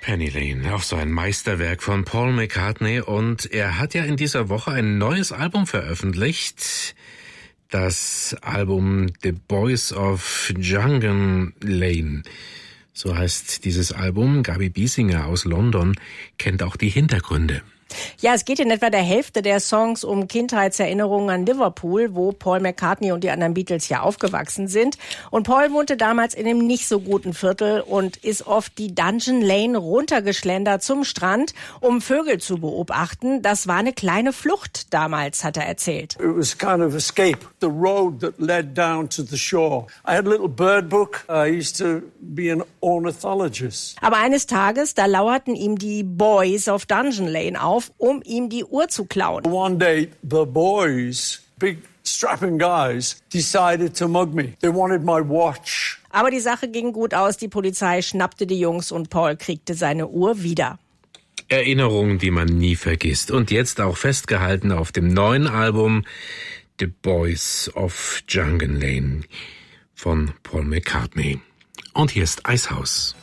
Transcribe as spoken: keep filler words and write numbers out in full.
Penny Lane, auch so ein Meisterwerk von Paul McCartney, und er hat ja in dieser Woche ein neues Album veröffentlicht. Das Album The Boys of Jungle Lane. So heißt dieses Album. Gabi Biesinger aus London kennt auch die Hintergründe. Ja, es geht in etwa der Hälfte der Songs um Kindheitserinnerungen an Liverpool, wo Paul McCartney und die anderen Beatles ja aufgewachsen sind. Und Paul wohnte damals in einem nicht so guten Viertel und ist oft die Dungeon Lane runtergeschlendert zum Strand, um Vögel zu beobachten. Das war eine kleine Flucht damals, hat er erzählt. It was kind of escape, the road that led down to the shore. I had a little bird book. I used to be an ornithologist. Aber eines Tages, da lauerten ihm die Boys auf Dungeon Lane auf, um ihm die Uhr zu klauen. One day, the boys, big strapping guys, decided to mug me. They wanted my watch. Aber die Sache ging gut aus. Die Polizei schnappte die Jungs und Paul kriegte seine Uhr wieder. Erinnerungen, die man nie vergisst. Und jetzt auch festgehalten auf dem neuen Album The Boys of Jungle Lane von Paul McCartney. Und hier ist Eishaus.